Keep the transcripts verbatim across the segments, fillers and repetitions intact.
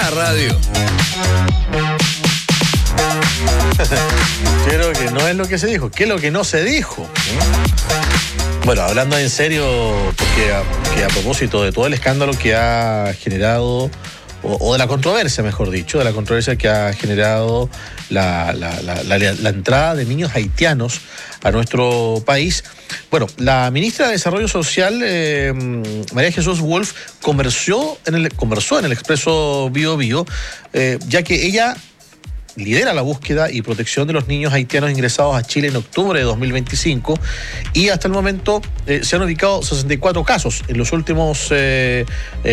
la radio. Creo que no es lo que se dijo. ¿Qué es lo que no se dijo? Bueno, hablando en serio, porque a, que a propósito de todo el escándalo que ha generado, o, o de la controversia, mejor dicho, de la controversia que ha generado la, la, la, la, la entrada de niños haitianos a nuestro país. Bueno, la ministra de Desarrollo Social, eh, María Jesús Wolf, conversó en el, conversó en el Expreso Bio Bio, eh, ya que ella lidera la búsqueda y protección de los niños haitianos ingresados a Chile en octubre de dos mil veinticinco y hasta el momento eh, se han ubicado sesenta y cuatro casos. En los últimos, eh,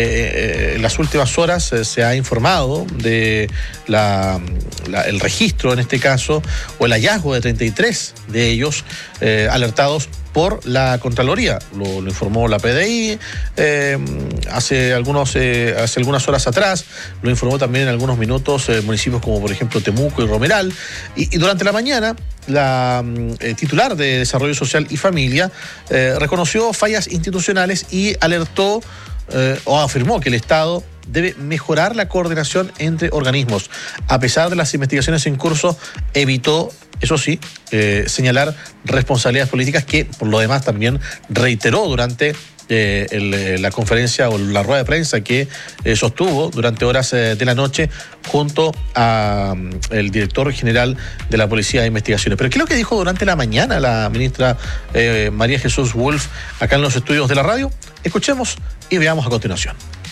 eh, en las últimas horas eh, se ha informado de la, la, el registro, en este caso, o el hallazgo de treinta y tres de ellos eh, alertados por la Contraloría. Lo, lo informó la P D I eh, hace, algunos, eh, hace algunas horas atrás, lo informó también en algunos minutos eh, municipios como por ejemplo Temuco y Romeral, y, y durante la mañana la eh, titular de Desarrollo Social y Familia eh, reconoció fallas institucionales y alertó eh, o afirmó que el Estado debe mejorar la coordinación entre organismos. A pesar de las investigaciones en curso, evitó, eso sí, eh, señalar responsabilidades políticas que, por lo demás, también reiteró durante eh, el, la conferencia o la rueda de prensa que eh, sostuvo durante horas eh, de la noche junto al um, director general de la Policía de Investigaciones. Pero ¿qué es lo que dijo durante la mañana la ministra eh, María Jesús Wolf acá en los estudios de la radio? Escuchemos y veamos a continuación.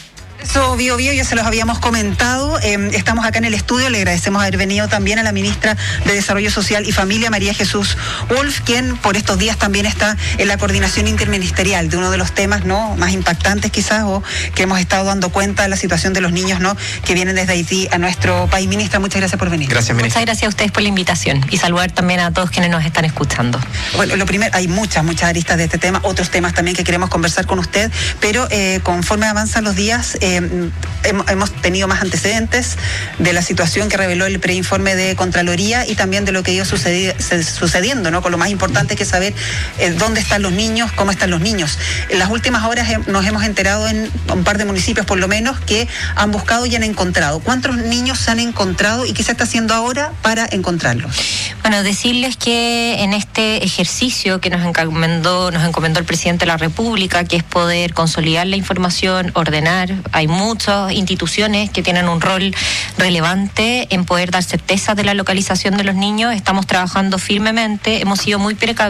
Eso, Bio Bio, ya se los habíamos comentado. Eh, estamos acá en el estudio. Le agradecemos haber venido también a la ministra de Desarrollo Social y Familia, María Jesús Wolf, quien por estos días también está en la coordinación interministerial de uno de los temas, ¿no?, más impactantes quizás, o que hemos estado dando cuenta de la situación de los niños, ¿no?, que vienen desde Haití a nuestro país. Ministra, muchas gracias por venir. Gracias, ministra. Muchas gracias a ustedes por la invitación y saludar también a todos quienes nos están escuchando. Bueno, lo primero, hay muchas, muchas aristas de este tema, otros temas también que queremos conversar con usted, pero eh, conforme avanzan los días, eh, hemos tenido más antecedentes de la situación que reveló el preinforme de Contraloría y también de lo que ha ido sucedi- sucediendo, ¿no?, con lo más importante que saber eh, dónde están los niños, cómo están los niños. En las últimas horas eh, nos hemos enterado en un par de municipios, por lo menos, que han buscado y han encontrado. ¿Cuántos niños se han encontrado y qué se está haciendo ahora para encontrarlos? Bueno, decirles que en este ejercicio que nos encomendó, nos encomendó el presidente de la República, que es poder consolidar la información, ordenar, hay muchas instituciones que tienen un rol relevante en poder dar certeza de la localización de los niños. Estamos trabajando firmemente, hemos sido muy precavidos